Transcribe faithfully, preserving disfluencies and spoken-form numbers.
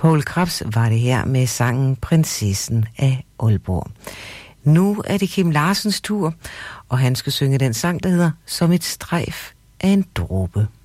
Poul Krebs var det her med sangen Prinsessen af Aalborg. Nu er det Kim Larsens tur, og han skal synge den sang, der hedder Som et strejf af en dråbe.